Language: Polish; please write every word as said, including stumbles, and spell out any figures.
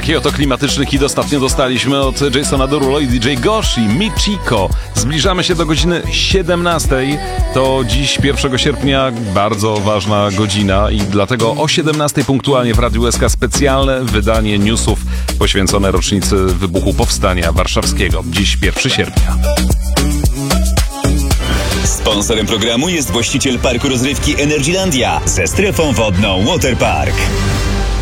Takiej oto klimatyczny hit ostatnio dostaliśmy od Jasona Derulo i D J Goshi, Michiko. Zbliżamy się do godziny siedemnastej. To dziś pierwszego sierpnia bardzo ważna godzina i dlatego o siedemnastej punktualnie w Radiu S K specjalne wydanie newsów poświęcone rocznicy wybuchu Powstania Warszawskiego. Dziś pierwszego sierpnia. Sponsorem programu jest właściciel parku rozrywki Energylandia ze strefą wodną Waterpark.